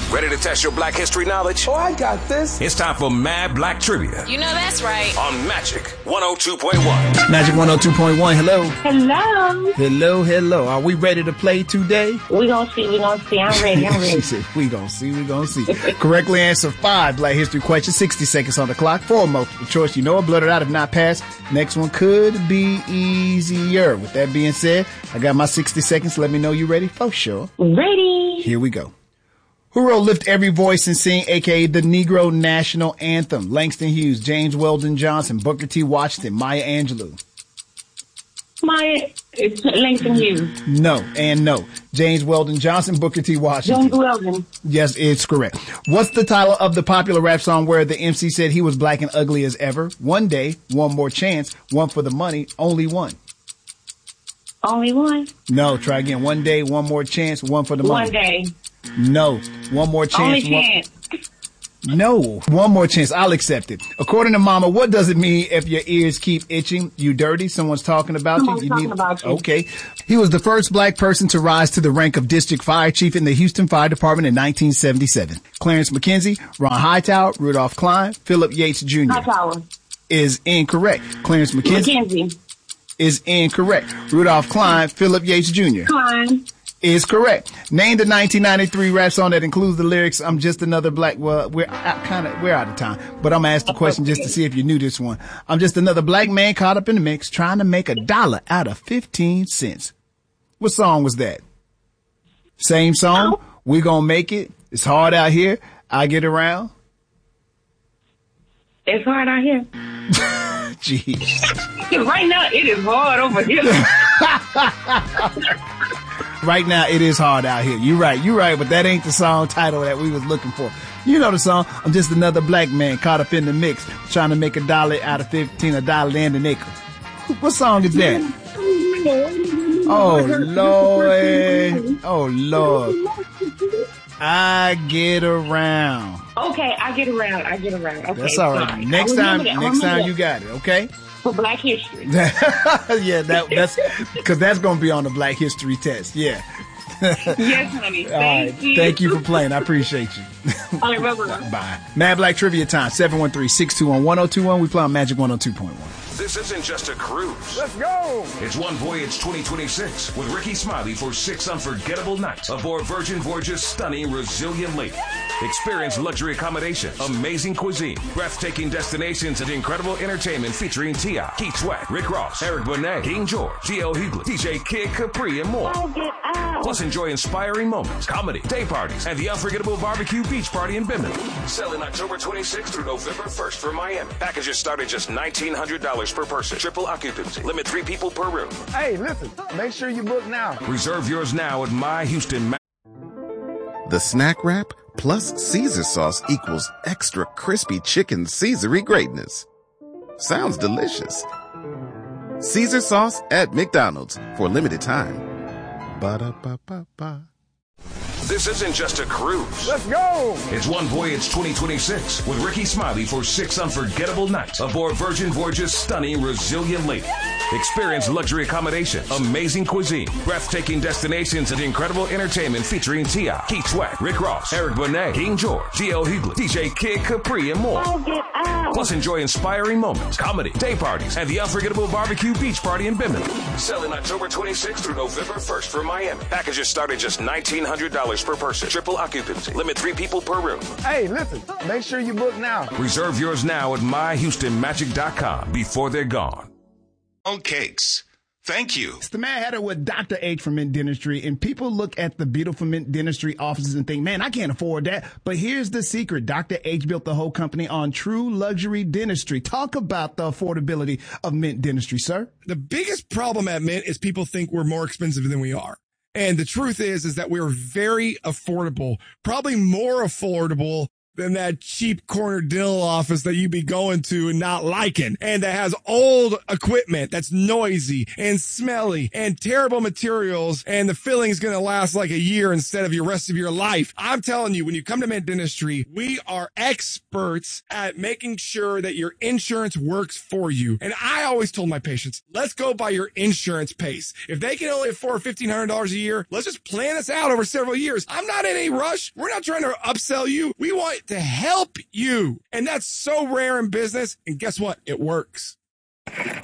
Ready to test your Black history knowledge? Oh, I got this. It's time for Mad Black Trivia. You know that's right. On Magic 102.1. Magic 102.1, hello. Hello. Hello, hello. Are we ready to play today? We gonna see. I'm ready. She said, we gonna see. Correctly answer 5 Black history questions, 60 seconds on the clock. 4 multiple choice. You know it, blurt it out if not passed. Next one could be easier. With that being said, I got my 60 seconds. Let me know you ready for sure. Ready. Here we go. Who wrote Lift Every Voice and Sing, a.k.a. the Negro National Anthem? Langston Hughes, James Weldon Johnson, Booker T. Washington, Maya Angelou. It's Langston Hughes. No. James Weldon Johnson, Booker T. Washington. James Weldon. Yes, it's correct. What's the title of the popular rap song where the MC said he was black and ugly as ever? One day, one more chance, one for the money, only one. Only one? No, try again. One day, one more chance, one for the money. One day. No. One more chance. Only chance. No. One more chance. I'll accept it. According to Mama, what does it mean if your ears keep itching? You dirty? Someone's talking about you? About you. Okay. He was the first black person to rise to the rank of district fire chief in the Houston Fire Department in 1977. Clarence McKenzie, Ron Hightower, Rudolph Klein, Philip Yates Jr. Hightower. Is incorrect. Clarence McKenzie is incorrect. Rudolph Klein, Philip Yates Jr. Klein. Is correct. Name the 1993 rap song that includes the lyrics, I'm just another black, well, we're out of time, but I'm gonna ask the question just to see if you knew this one. I'm just another black man caught up in the mix trying to make $1 out of 15 cents. What song was that? Same song? We gonna make it. It's hard out here. I get around. It's hard out here. Jeez. Right now, it is hard over here. Right now, it is hard out here. You're right, but that ain't the song title that we was looking for. You know the song, I'm just another black man caught up in the mix, trying to make $1 out of 15, $1 and a nickel. What song is that? Oh, Lord. I get around. Okay, I get around. Okay, that's all right. Sorry. Next time you got it, okay? For Black History. Yeah, that's because that's going to be on the Black History test. Yeah. Yes, honey. Thank you. Thank you for playing. I appreciate you. All right, bye-bye. Bye. Mad Black Trivia time, 713-621-1021. We play on Magic 102.1. This isn't just a cruise. Let's go. It's One Voyage 2026 with Ricky Smiley for 6 unforgettable nights aboard Virgin Voyage's stunning Resilient Lake. Experience luxury accommodation, amazing cuisine, breathtaking destinations, and incredible entertainment featuring T.I., Keith Sweat, Rick Ross, Eric Benet, King George, D.L. Hughley, DJ Kid Capri, and more. Plus, enjoy inspiring moments, comedy, day parties, and the unforgettable barbecue beach party in Bimini. Selling October 26th through November 1st for Miami. Packages start at just $1,900 per person. Triple occupancy. Limit 3 people per room. Hey, listen, make sure you book now. Reserve yours now at My Houston. The snack wrap plus Caesar sauce equals extra crispy chicken Caesary greatness. Sounds delicious. Caesar sauce at McDonald's for a limited time. Ba-da-ba-ba-ba. This isn't just a cruise. Let's go. It's One Voyage 2026 with Ricky Smiley for 6 unforgettable nights aboard Virgin Voyage's stunning Resilient Lake. Experience luxury accommodation, amazing cuisine, breathtaking destinations, and incredible entertainment featuring T.I., Keith Sweat, Rick Ross, Eric Benet, King George, D.L. Hughley, DJ Kid Capri, and more. Plus, enjoy inspiring moments, comedy, day parties, and the unforgettable barbecue beach party in Bimini. Selling October 26th through November 1st for Miami. Packages start at just $1,900 per person. Triple occupancy. Limit 3 people per room. Hey, listen, make sure you book now. Reserve yours now at MyHoustonMagic.com before they're gone. On cakes. Thank you. It's the Mad Hatter with Dr. H from Mint Dentistry, and people look at the beautiful Mint Dentistry offices and think, man, I can't afford that. But here's the secret. Dr. H built the whole company on true luxury dentistry. Talk about the affordability of Mint Dentistry, sir. The biggest problem at Mint is people think we're more expensive than we are. And the truth is that we're very affordable, probably more affordable than that cheap corner dental office that you be going to and not liking, and that has old equipment that's noisy and smelly and terrible materials, and the filling's going to last like a year instead of your rest of your life. I'm telling you, when you come to Mint Dentistry, we are experts at making sure that your insurance works for you. And I always told my patients, let's go by your insurance pace. If they can only afford $1,500 a year, let's just plan this out over several years. I'm not in a rush. We're not trying to upsell you. We want to help you. And that's so rare in business. And guess what? It works.